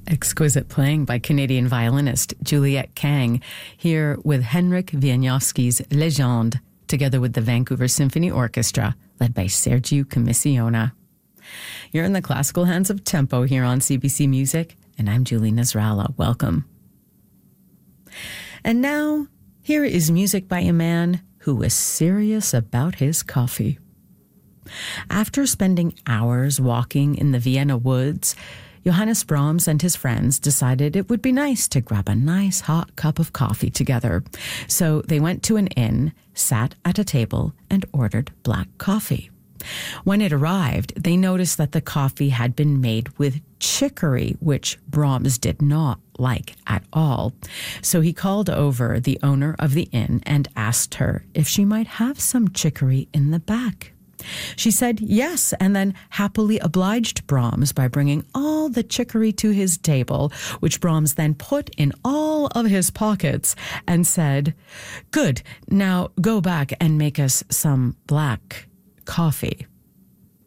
Exquisite playing by Canadian violinist Juliette Kang, here with Henrik Wieniawski's Legende, together with the Vancouver Symphony Orchestra, led by Sergiu Commissiona. You're in the classical hands of Tempo here on CBC Music, and I'm Julie Nasrallah. Welcome. And now, here is music by a man who was serious about his coffee. After spending hours walking in the Vienna woods, Johannes Brahms and his friends decided it would be nice to grab a nice hot cup of coffee together. So they went to an inn, sat at a table, and ordered black coffee. When it arrived, they noticed that the coffee had been made with chicory, which Brahms did not like at all. So he called over the owner of the inn and asked her if she might have some chicory in the back. She said yes, and then happily obliged Brahms by bringing all the chicory to his table, which Brahms then put in all of his pockets and said, "Good, now go back and make us some black coffee."